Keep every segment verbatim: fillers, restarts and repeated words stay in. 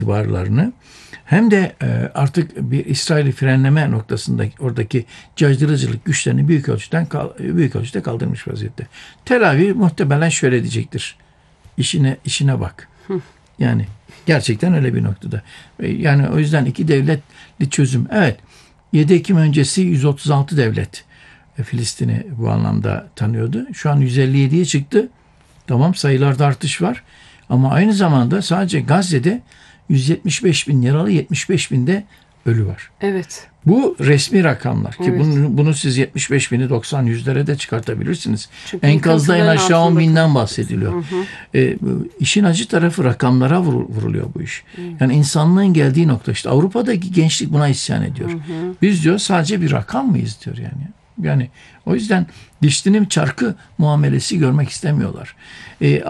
varlarını hem de artık bir İsrail'i frenleme noktasındaki oradaki caydırıcılık güçlerini büyük ölçüden büyük ölçüde kaldırmış vaziyette. Tel Aviv muhtemelen şöyle diyecektir. İşine işine bak. Yani gerçekten öyle bir noktada. Yani o yüzden iki devletli çözüm. Evet. yedi Ekim öncesi yüz otuz altı devlet Filistin'i bu anlamda tanıyordu. Şu an yüz elli yediye çıktı. Tamam, sayılarda artış var. Ama aynı zamanda sadece Gazze'de yüz yetmiş beş bin yaralı, yetmiş beş binde ölü var. Evet. Bu resmi rakamlar ki evet. bunu, bunu siz yetmiş beş bini doksan yüzlere de çıkartabilirsiniz. Çünkü enkazda en aşağı on binden bahsediliyor. Hı hı. E, işin acı tarafı rakamlara vuruluyor bu iş. Hı. Yani insanlığın geldiği nokta, işte Avrupa'daki gençlik buna isyan ediyor. Hı hı. Biz diyor sadece bir rakam mıyız diyor yani. Yani o yüzden dişlinim çarkı muamelesi görmek istemiyorlar. E,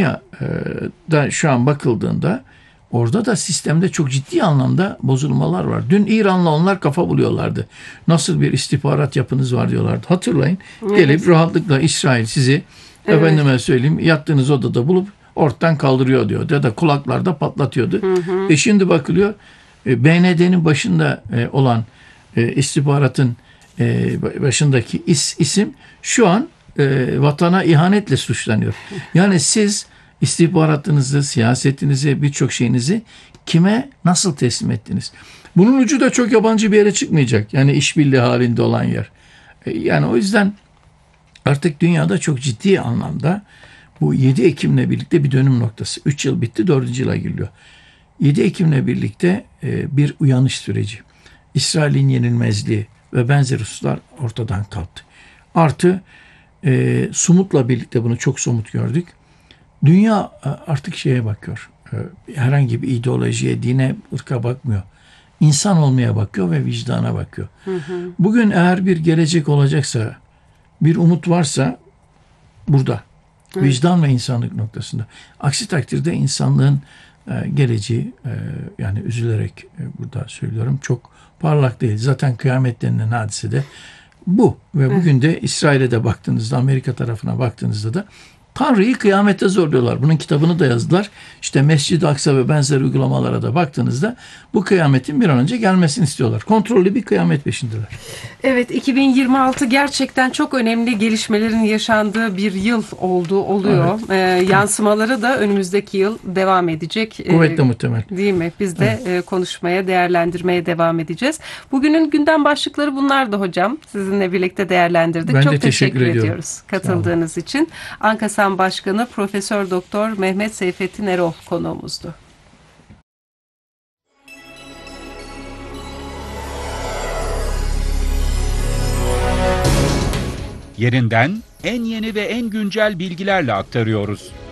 Almanya'da şu an bakıldığında orada da sistemde çok ciddi anlamda bozulmalar var. Dün İran'la onlar kafa buluyorlardı. Nasıl bir istihbarat yapınız var diyorlardı. Hatırlayın. Evet. Gelip rahatlıkla İsrail sizi evet. efendime söyleyeyim yattığınız odada bulup ortadan kaldırıyor diyor. Ya da kulaklarda patlatıyordu. Hı hı. E şimdi bakılıyor B N D'nin başında olan istihbaratın başındaki is, isim şu an vatana ihanetle suçlanıyor. Yani siz istihbaratınızı, siyasetinizi, birçok şeyinizi kime nasıl teslim ettiniz? Bunun ucu da çok yabancı bir yere çıkmayacak. Yani işbirliği halinde olan yer. Yani o yüzden artık dünyada çok ciddi anlamda bu yedi Ekim'le birlikte bir dönüm noktası. üç yıl bitti, dördüncü yıla giriliyor. yedi Ekim'le birlikte bir uyanış süreci. İsrail'in yenilmezliği ve benzeri hususlar ortadan kalktı. Artı e, Sumut'la birlikte bunu çok somut gördük. Dünya artık şeye bakıyor. Herhangi bir ideolojiye, dine, ırka bakmıyor. İnsan olmaya bakıyor ve vicdana bakıyor. Hı hı. Bugün eğer bir gelecek olacaksa, bir umut varsa burada. Hı. Vicdan ve insanlık noktasında. Aksi takdirde insanlığın geleceği, yani üzülerek burada söylüyorum, çok parlak değil. Zaten kıyamet denilen hadise de bu. Ve bugün de İsrail'e de baktığınızda, Amerika tarafına baktığınızda da Tanrı'yı kıyamete zorluyorlar. Bunun kitabını da yazdılar. İşte Mescid-i Aksa ve benzer uygulamalara da baktığınızda bu kıyametin bir an önce gelmesini istiyorlar. Kontrollü bir kıyamet peşindeler. Evet, iki bin yirmi altı gerçekten çok önemli gelişmelerin yaşandığı bir yıl oldu, oluyor. Evet. Ee, yansımaları da önümüzdeki yıl devam edecek. Kuvvetle ee, muhtemel. Değil mi? Biz de evet. konuşmaya, değerlendirmeye devam edeceğiz. Bugünün gündem başlıkları bunlardı hocam. Sizinle birlikte değerlendirdik. Ben çok de teşekkür, teşekkür ediyoruz katıldığınız için. Ankasan Başkanı Profesör Doktor Mehmet Seyfettin Erol konuğumuzdu. Yerinden en yeni ve en güncel bilgilerle aktarıyoruz.